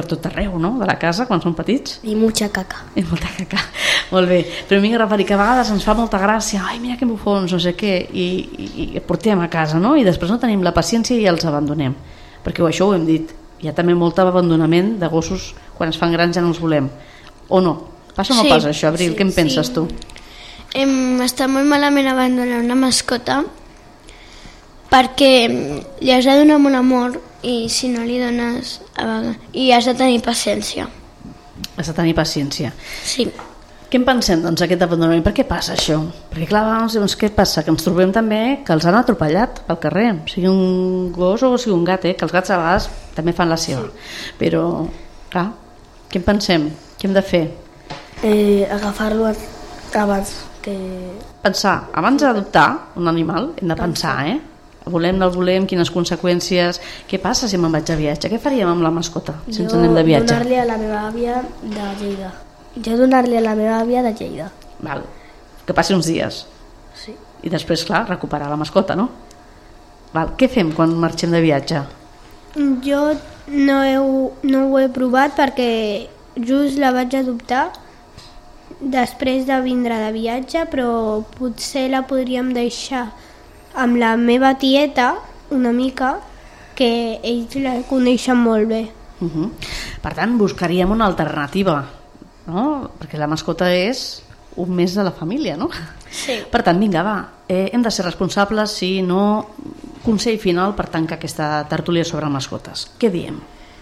per tot arreu, no?, de la casa quan són petits. I mucha caca. I molta caca. Molt bé. Però vinga, referir que a vegades ens fa molta gràcia, ai, mira que bufons, no sé què, i portem a casa, no?, i després no tenim la paciència i els abandonem. Perquè això ho hem dit, hi ha també molt abandonament de gossos quan es fan grans ja no els volem. O no? Passa o no passa això, Abril? Què en penses tu? Està molt malament abandonar una mascota perquè li has de donar molt amor i si no li dones i has de tenir paciència. Has de tenir paciència. Sí. Què en pensem, doncs, aquest abandonament? Per què passa això? Perquè, clar, doncs, què passa? Que ens trobem també que els han atropellat pel carrer, sigui un gos o sigui un gat, que els gats a vegades també fan la seva. Però, clar, què en pensem? Què hem de fer? Agafar-lo abans que... Pensar, abans d'adoptar un animal hem de pensar, volem, no el volem, quines conseqüències, què passa si me'n vaig a viatge, què faríem amb la mascota si ens anem de viatge? Donar-li a la meva àvia de Lleida. Jo donar-li a la meva àvia de Lleida. Val. Que passi uns dies. Sí. I després, clar, recuperar la mascota, no? Val. Què fem quan marxem de viatge? Jo no ho he provat perquè just la vaig adoptar després de vindre de viatge, però potser la podríem deixar amb la meva tieta una mica, que ells la coneixen molt bé. Per tant, buscaríem una alternativa, no? Perquè la mascota és un mes de la família, no? Sí. Per tant, vinga, va, hem de ser responsables, si no... Consell final per tancar aquesta tertúlia sobre mascotes. Què diem?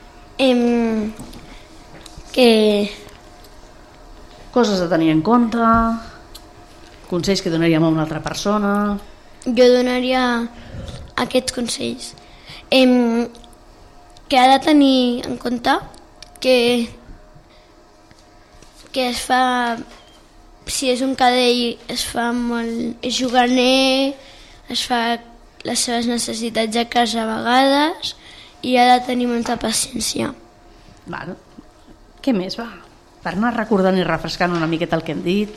Que... Coses a tenir en compte, consells que donaríem a una altra persona... Jo donaria aquests consells. Que ha de tenir en compte que es fa... Si és un cadell es fa molt... és juganer, es fa les seves necessitats a casa a vegades i ha de tenir molta paciència. Val. Què més, va? Per anar recordant i refrescant una miqueta el que hem dit,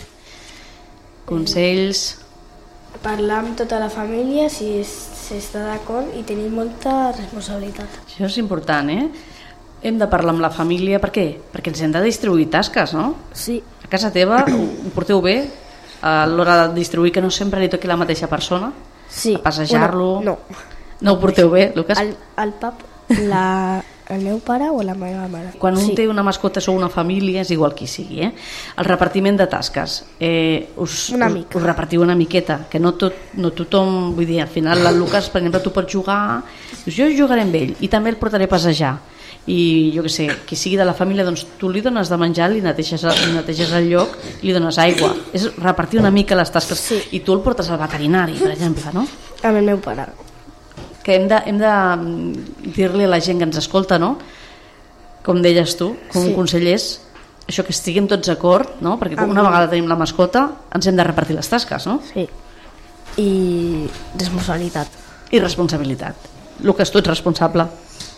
consells... Parlar amb tota la família si està d'acord i tenir molta responsabilitat. Això és important, Hem de parlar amb la família, per què? Perquè ens hem de distribuir tasques, no? Sí. A casa teva ho porteu bé a l'hora de distribuir, que no sempre li toqui la mateixa persona? Sí. A passejar-lo? No. No ho porteu bé, Lucas? El pap, el meu pare o la meva mare. Quan un té una mascota o una família, és igual qui sigui, El repartiment de tasques, us repartiu una miqueta, que no tothom, vull dir, al final el Lucas, per exemple, tu pots jugar, dius, jo jugaré amb ell i també el portaré a passejar, i jo què sé, qui sigui de la família, doncs tu li dones de menjar, li neteges el lloc, li dones aigua, és repartir una mica les tasques, sí. I tu el portes al veterinari, per exemple, no? Amb el meu pare. Que hem de dir-li a la gent que ens escolta, no? Com deies tu, com un consell és això, que estiguem tots d'acord, no? Perquè una vegada tenim la mascota ens hem de repartir les tasques, no? Sí. I responsabilitat. I responsabilitat. Lucas, tu ets responsable?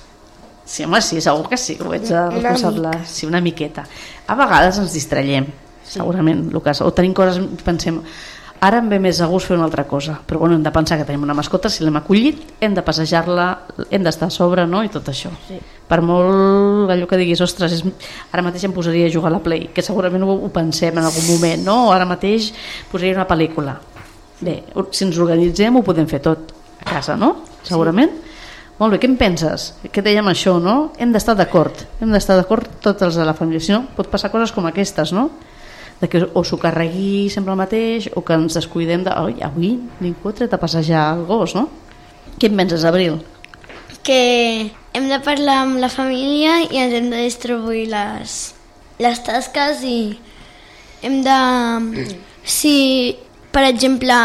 Sí, home, sí, segur que sí, ho ets responsable. Sí, una miqueta. A vegades ens distraiem, segurament, Lucas, o tenim coses, pensem... Ara em ve més a gust fer una altra cosa, però bueno, hem de pensar que tenim una mascota, si l'hem acollit, hem de passejar-la, hem d'estar a sobre, no?, i tot això. Sí. Per molt allò que diguis, ostres, ara mateix em posaria a jugar a la Play, que segurament ho pensem en algun moment, no?, o ara mateix posaria una pel·lícula. Bé, si ens organitzem ho podem fer tot a casa, no?, segurament. Sí. Molt bé, què en penses? Què dèiem això, no? Hem d'estar d'acord tots els de la família, si no pot passar coses com aquestes, no?, de que o s'ho carregui sempre el mateix o que ens descuidem de avui ningú ha tret a passejar el gos, no? Què en penses, Abril? Que hem de parlar amb la família i ens hem de distribuir les tasques i hem de... Si, per exemple,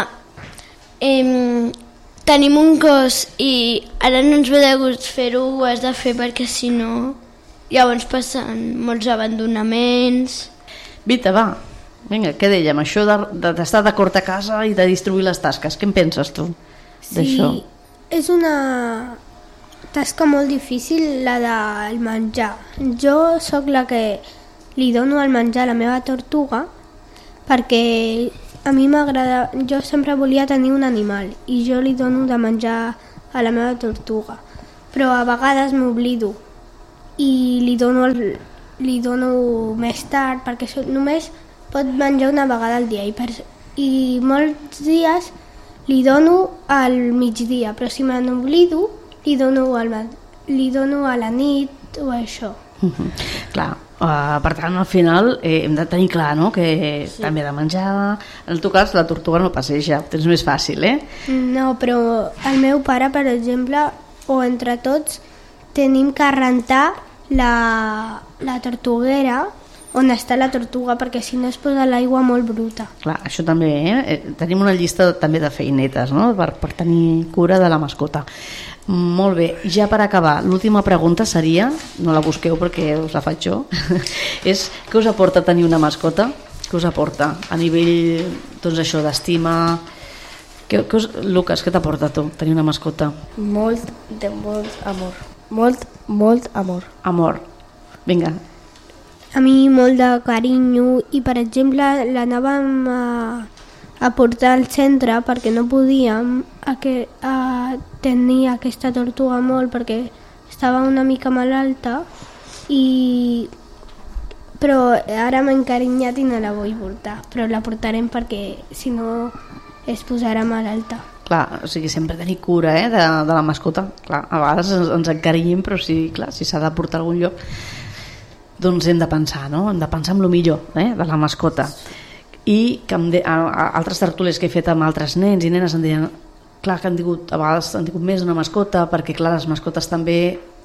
tenim un gos i ara no ens ve de gust fer-ho, ho has de fer perquè si no llavors passen molts abandonaments. Vita, va, vinga, què dèiem? Això d'estar d'acord a casa i de distribuir les tasques, què en penses tu d'això? Sí, és una tasca molt difícil la del menjar. Jo sóc la que li dono el menjar a la meva tortuga perquè a mi m'agrada, jo sempre volia tenir un animal i jo li dono de menjar a la meva tortuga, però a vegades m'oblido i li dono més tard perquè només pot menjar una vegada al dia i molts dies li dono al migdia, però si me n'oblido li dono a la nit o això. Clar, per tant al final hem de tenir clar, no?, que també ha de menjar. En el teu cas la tortuga no passeja, ho tens més fàcil, No, però el meu pare, per exemple, o entre tots tenim que rentar la tortuguera on està la tortuga, perquè si no es posa l'aigua molt bruta. Clar, això també, tenim una llista també de feinetes, no?, per tenir cura de la mascota. Molt bé, ja per acabar, l'última pregunta seria, no la busqueu perquè us la faig jo, és què us aporta tenir una mascota? Què us aporta a nivell, doncs això, d'estima? Lucas, què t'aporta a tu tenir una mascota? Molt amor. Molt amor. Amor. Vinga. A mi molt de carinyo i, per exemple, l'anàvem a portar al centre perquè no podíem tenir aquesta tortuga molt perquè estava una mica malalta però ara m'he encarinyat i no la vull portar, però la portarem perquè si no es posarà malalta. Clar, o sigui, sempre tenir cura de la mascota. Clar, a vegades ens encarinyem, però si s'ha de portar a algun lloc, doncs hem de pensar, no? Hem de pensar en el millor de la mascota. I que altres tertúlies que he fet amb altres nens i nenes em deien, clar, que a vegades han tingut més una mascota perquè, clar, les mascotes també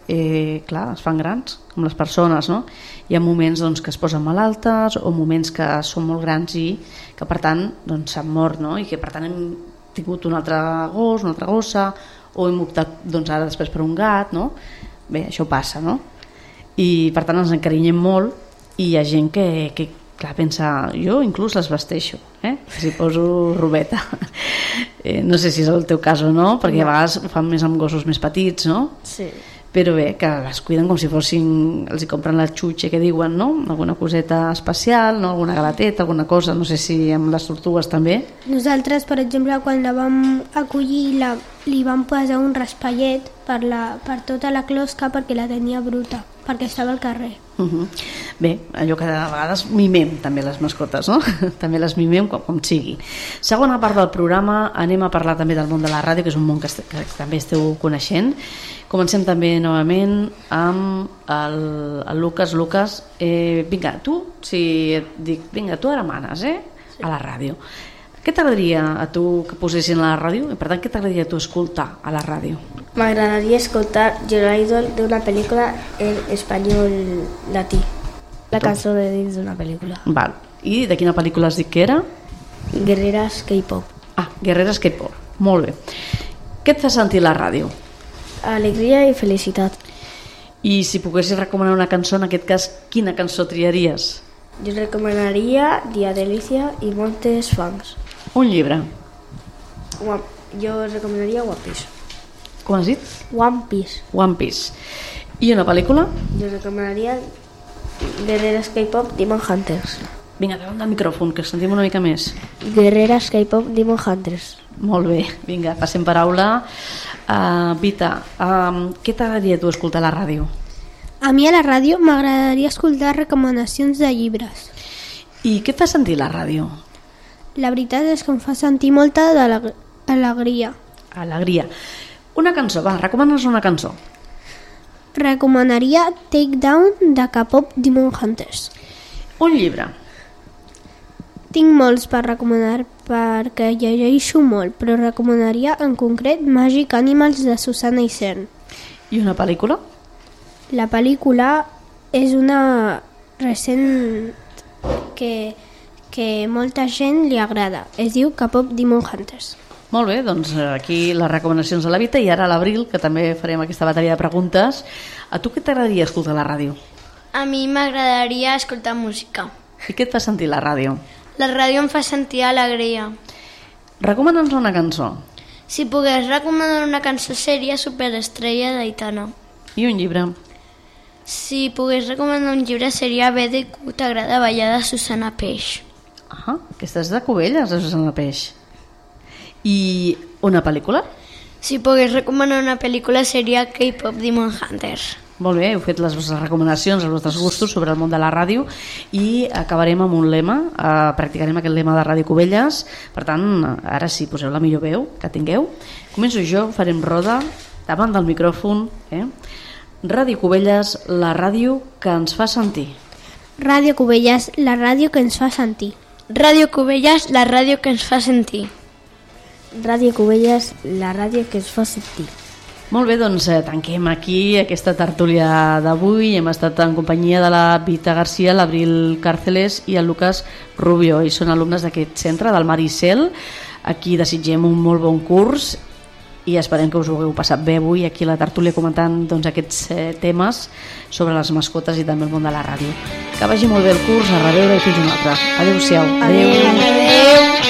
es fan grans, com les persones, no? Hi ha moments doncs, que es posen malaltes o moments que són molt grans i que per tant doncs, s'han mort, no? I que per tant hem tingut un altre gos, una altra gossa, o hem optat doncs, ara després per un gat, no? Bé, això passa, no? I per tant ens encarinyem molt i hi ha gent que clar, pensa, jo inclús les vesteixo, si poso robeta. No sé si és el teu cas o no, perquè a vegades ho fan més amb gossos més petits, no? Sí. Però bé, que les cuiden com si fossin, els hi compren la xutxa que diuen, no? Alguna coseta especial, no? Alguna galateta, alguna cosa, no sé si amb les tortugues també. Nosaltres, per exemple, quan la vam acollir li vam posar un raspallet per tota la closca perquè la tenia bruta, perquè estava al carrer. Bé, allò que de vegades mimem també les mascotes, no? També les mimem com sigui. Segona part del programa, anem a parlar també del món de la ràdio, que és un món que també esteu coneixent. Comencem també novament amb el Lucas. Lucas, vinga, si et dic, vinga, tu ara manes, a la ràdio. Què t'agradaria a tu que posessin a la ràdio? I per tant, què t'agradaria a tu escoltar a la ràdio? M'agradaria escoltar Your Idol d'una pel·lícula en espanyol latí. La cançó de dins d'una pel·lícula. Val. I de quina pel·lícula has dit que era? Guerreras K-pop. Guerreras K-pop. Molt bé. Què et fa sentir la ràdio? Alegria i felicitat. I si poguessis recomanar una cançó, en aquest cas, quina cançó triaries? Jo recomanaria Dia Delícia i moltes fans. Un llibre. Jo recomanaria One Piece. Com has dit? One Piece. One Piece. I una pel·lícula? Jo recomanaria Guerreras K-pop Demon Hunters. Vinga, davant del micròfon, que sentim una mica més. Guerreras K-pop Demon Hunters. Molt bé, vinga, passem paraula. Vita, què t'agradaria tu escoltar a la ràdio? A mi a la ràdio m'agradaria escoltar recomanacions de llibres. I què et fa sentir la ràdio? La veritat és que em fa sentir molta alegria. Alegria. Una cançó, va, recomana'ns una cançó. Recomanaria Take Down de K-pop Demon Hunters. Un llibre. Tinc molts per recomanar perquè llegeixo molt, però recomanaria en concret Magic Animals de Susana Isern. I una pel·lícula? La pel·lícula és una recent que molta gent li agrada. Es diu K-pop Demon Hunters. Molt bé, doncs aquí les recomanacions de la Vita i ara a l'abril, que també farem aquesta bateria de preguntes. A tu què t'agradaria escoltar a la ràdio? A mi m'agradaria escoltar música. I què et fa sentir la ràdio? La ràdio em fa sentir alegria. Recomana'ns una cançó. Si pogués recomanar una cançó seria Superestrella d'Aitana. I un llibre. Si pogués recomanar un llibre seria BDQ t'agrada ballar de Susana Peix. Aquesta és de Cubelles, de Susana Peix. I una pel·lícula? Si pogués recomanar una pel·lícula seria K-pop Demon Hunters. Molt bé, heu fet les vostres recomanacions, els vostres gustos sobre el món de la ràdio i acabarem amb un lema, practicarem aquest lema de Ràdio Cubelles. Per tant, ara sí, poseu la millor veu que tingueu. Començo jo, farem roda davant del micròfon. Ràdio Cubelles, la ràdio que ens fa sentir. Ràdio Cubelles, la ràdio que ens fa sentir. Ràdio Cubelles, la ràdio que ens fa sentir. Ràdio Cubelles, la ràdio que ens fa sentir. Molt bé, doncs tanquem aquí aquesta tertúlia d'avui. Hem estat en companyia de la Vita Garcia, l'Abril Càrceles i el Lucas Rubio. Ells són alumnes d'aquest centre, del Maricel. Aquí desitgem un molt bon curs i esperem que us ho hagueu passat bé avui aquí a la tertúlia comentant aquests temes sobre les mascotes i també el món de la ràdio. Que vagi molt bé el curs, a reveure i fins una altra. Adéu-siau. Adéu.